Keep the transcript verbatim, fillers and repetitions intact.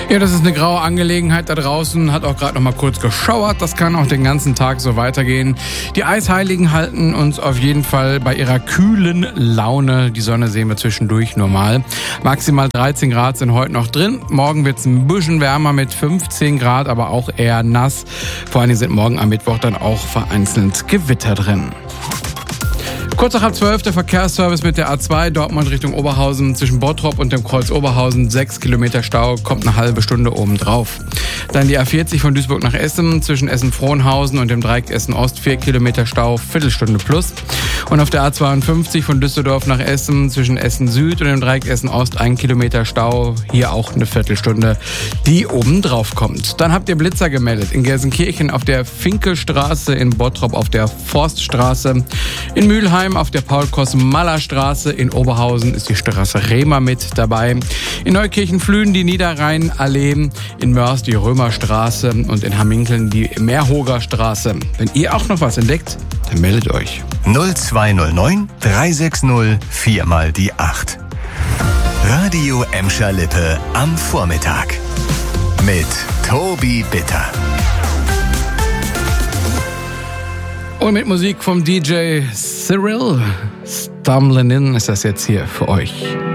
Ja, das ist eine graue Angelegenheit da draußen, hat auch gerade noch mal kurz geschauert. Das kann auch den ganzen Tag so weitergehen. Die Eisheiligen halten uns auf jeden Fall bei ihrer kühlen Laune. Die Sonne sehen wir zwischendurch nur mal. Maximal dreizehn Grad sind heute noch drin. Morgen wird es ein bisschen wärmer mit fünfzehn Grad, aber auch eher nass. Vor allem sind morgen am Mittwoch dann auch vereinzelt Gewitter drin. Kurz nach halb zwölf der Verkehrsservice mit der A zwei Dortmund Richtung Oberhausen zwischen Bottrop und dem Kreuz Oberhausen. Sechs Kilometer Stau, kommt eine halbe Stunde oben drauf. Dann die A vierzig von Duisburg nach Essen zwischen Essen-Frohnhausen und dem Dreieck Essen-Ost. Vier Kilometer Stau, Viertelstunde plus. Und auf der A zweiundfünfzig von Düsseldorf nach Essen zwischen Essen-Süd und dem Dreieck Essen-Ost. Ein Kilometer Stau, hier auch eine Viertelstunde, die oben drauf kommt. Dann habt ihr Blitzer gemeldet in Gelsenkirchen auf der Finkelstraße, in Bottrop auf der Forststraße, in Mülheim auf der Paul-Kosmaller-Straße, in Oberhausen ist die Straße Rehmer mit dabei, in Neukirchen-Flühen die Niederrhein-Allee, in Mörs die Römerstraße und in Hamminkeln die Meerhoger Straße. Wenn ihr auch noch was entdeckt, dann meldet euch. null zwei null neun drei sechs null vier mal die acht. Radio Emscher Lippe am Vormittag mit Tobi Bitter. Und mit Musik vom D J Cyril Stumblin' In ist das jetzt hier für euch.